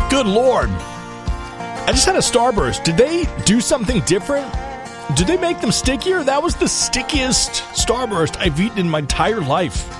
Good Lord. I just had a Starburst. Did they do something different? Did they make them stickier? That was the stickiest Starburst I've eaten in my entire life.